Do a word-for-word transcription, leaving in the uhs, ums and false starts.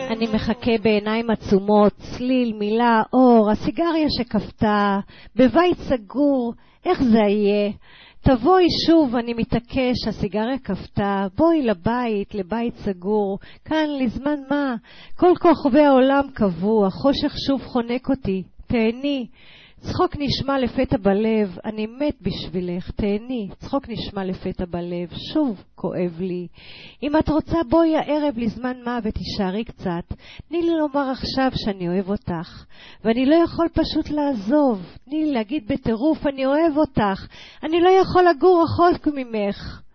אני מחכה בעיניים עצומות, צליל, מילה, אור, הסיגריה שכפתה, בבית סגור, איך זה יהיה? תבואי שוב, אני מתעקש, הסיגריה כפתה, בואי לבית, לבית סגור, כאן לזמן מה? כל כוכבי העולם קבוע, חושך שוב חונק אותי, תהני. צחוק נשמע לפתע בלב, אני מת בשבילך, תהני. צחוק נשמע לפתע בלב, שוב כואב לי. אם את רוצה בואי הערב לזמן מה ותישארי קצת. תני לי לומר עכשיו שאני אוהב אותך, ואני לא יכול פשוט לעזוב. תני לי להגיד בטירוף אני אוהב אותך, אני לא יכול לגור רחוק ממך.